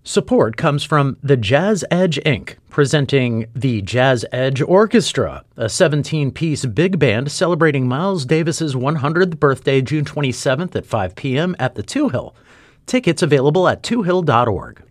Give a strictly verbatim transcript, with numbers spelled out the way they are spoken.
Support comes from the Jazz Edge, Incorporated, presenting the Jazz Edge Orchestra, a seventeen-piece big band celebrating Miles Davis's one hundredth birthday June twenty-seventh at five p.m. at the Two Hill. Tickets available at two hill dot org.